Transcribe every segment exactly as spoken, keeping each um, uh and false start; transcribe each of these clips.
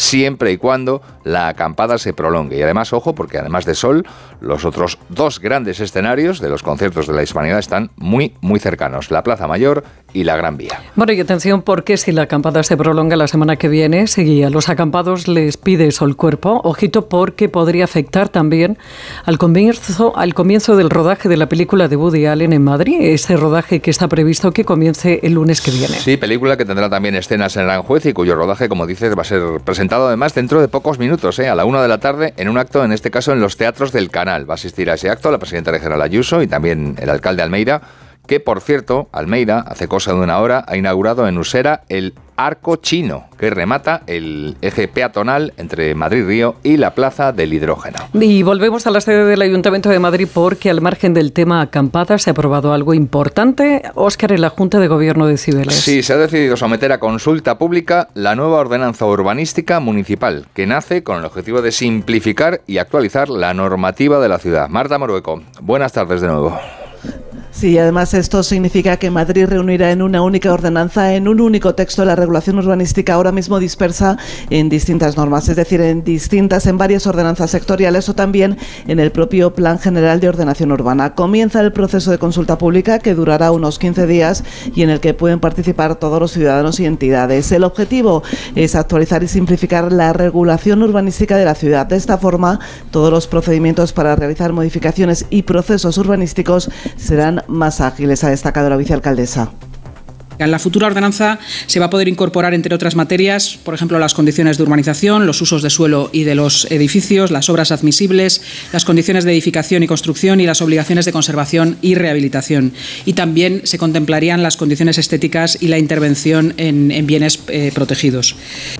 siempre y cuando la acampada se prolongue. Y además, ojo, porque además de sol, los otros dos grandes escenarios de los conciertos de la Hispanidad están muy, muy cercanos, la Plaza Mayor y la Gran Vía. Bueno, y atención, porque si la acampada se prolonga la semana que viene, si a los acampados les pide eso el cuerpo, ojito, porque podría afectar también al comienzo, al comienzo del rodaje de la película de Woody Allen en Madrid, ese rodaje que está previsto que comience el lunes que viene. Sí, película que tendrá también escenas en Aranjuez y cuyo rodaje, como dices, va a ser presentado además dentro de pocos minutos, ¿eh? a la una de la tarde, en un acto, en este caso en los teatros del Canal. Va a asistir a ese acto la presidenta regional Ayuso y también el alcalde Almeida, que, por cierto, Almeida, hace cosa de una hora, ha inaugurado en Usera el Arco Chino, que remata el eje peatonal entre Madrid-Río y la Plaza del Hidrógeno. Y volvemos a la sede del Ayuntamiento de Madrid porque, al margen del tema acampada, se ha aprobado algo importante, Óscar, en la Junta de Gobierno de Cibeles. Sí, se ha decidido someter a consulta pública la nueva ordenanza urbanística municipal, que nace con el objetivo de simplificar y actualizar la normativa de la ciudad. Marta Morueco, buenas tardes de nuevo. Sí, además esto significa que Madrid reunirá en una única ordenanza, en un único texto, la regulación urbanística ahora mismo dispersa en distintas normas, es decir, en distintas, en varias ordenanzas sectoriales o también en el propio Plan General de Ordenación Urbana. Comienza el proceso de consulta pública que durará unos quince días y en el que pueden participar todos los ciudadanos y entidades. El objetivo es actualizar y simplificar la regulación urbanística de la ciudad. De esta forma, todos los procedimientos para realizar modificaciones y procesos urbanísticos serán más ágiles, ha destacado la vicealcaldesa. En la futura ordenanza se va a poder incorporar, entre otras materias, por ejemplo, las condiciones de urbanización, los usos de suelo y de los edificios, las obras admisibles, las condiciones de edificación y construcción y las obligaciones de conservación y rehabilitación. Y también se contemplarían las condiciones estéticas y la intervención en, en bienes eh, protegidos.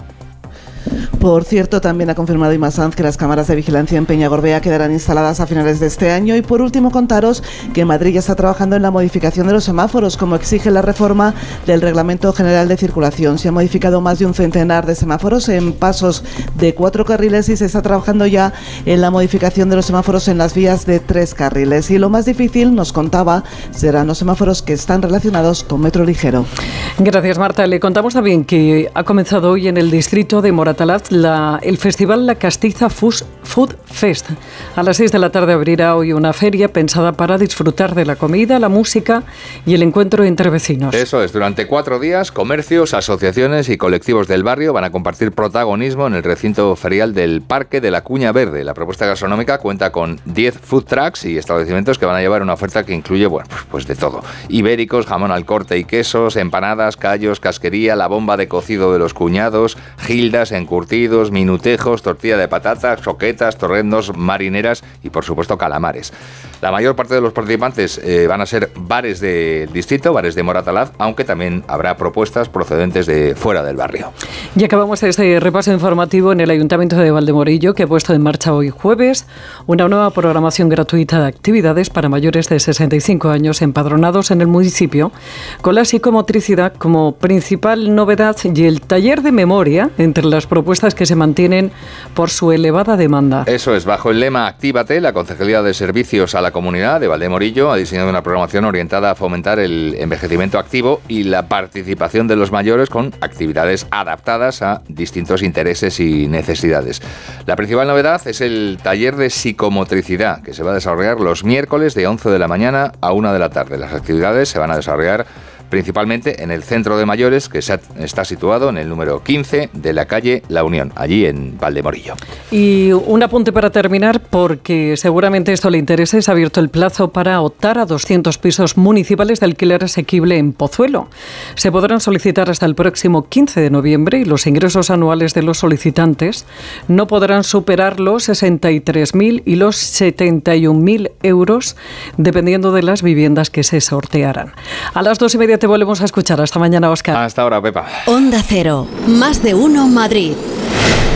Por cierto, también ha confirmado Imma Sanz que las cámaras de vigilancia en Peñagorbea quedarán instaladas a finales de este año. Y por último, contaros que Madrid ya está trabajando en la modificación de los semáforos, como exige la reforma del Reglamento General de Circulación. Se han modificado más de un centenar de semáforos en pasos de cuatro carriles y se está trabajando ya en la modificación de los semáforos en las vías de tres carriles. Y lo más difícil, nos contaba, serán los semáforos que están relacionados con metro ligero. Gracias, Marta. Le contamos también que ha comenzado hoy en el distrito de Moratalaz La, el festival La Castiza Food Fest. A las seis de la tarde abrirá hoy una feria pensada para disfrutar de la comida, la música y el encuentro entre vecinos. Eso es, durante cuatro días, comercios, asociaciones y colectivos del barrio van a compartir protagonismo en el recinto ferial del Parque de la Cuña Verde. La propuesta gastronómica cuenta con diez food trucks y establecimientos que van a llevar una oferta que incluye, bueno, pues, pues de todo. Ibéricos, jamón al corte y quesos, empanadas, callos, casquería, la bomba de cocido de los cuñados, gildas, encurtidos, minutejos, tortilla de patatas, croquetas, torrendos, marineras y, por supuesto, calamares. La mayor parte de los participantes eh, van a ser bares del distrito, bares de Moratalaz, aunque también habrá propuestas procedentes de fuera del barrio. Y acabamos este repaso informativo en el Ayuntamiento de Valdemorillo, que ha puesto en marcha hoy jueves una nueva programación gratuita de actividades para mayores de sesenta y cinco años empadronados en el municipio, con la psicomotricidad como principal novedad y el taller de memoria entre las propuestas que se mantienen por su elevada demanda. Eso es, bajo el lema Actívate, la Concejalía de Servicios a la Comunidad de Valdemorillo ha diseñado una programación orientada a fomentar el envejecimiento activo y la participación de los mayores con actividades adaptadas a distintos intereses y necesidades. La principal novedad es el taller de psicomotricidad, que se va a desarrollar los miércoles de once de la mañana a una de la tarde. Las actividades se van a desarrollar principalmente en el centro de mayores, que está situado en el número quince de la calle La Unión, allí en Valdemorillo. Y un apunte para terminar, porque seguramente esto le interese, se ha abierto el plazo para optar a doscientos pisos municipales de alquiler asequible en Pozuelo. Se podrán solicitar hasta el próximo quince de noviembre y los ingresos anuales de los solicitantes no podrán superar los sesenta y tres mil y los setenta y un mil euros, dependiendo de las viviendas que se sortearan. A las dos y media te volvemos a escuchar. Hasta mañana, Óscar. Hasta ahora, Pepa. Onda Cero, más de uno Madrid.